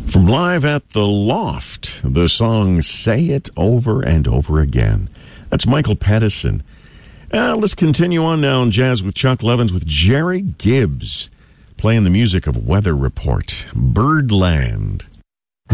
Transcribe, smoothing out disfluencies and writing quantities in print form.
From Live at the Loft, the song Say It Over and Over Again. That's Michael Pedersen. Let's continue on now in Jazz with Chuck Levins with Jerry Gibbs, playing the music of Weather Report, Birdland.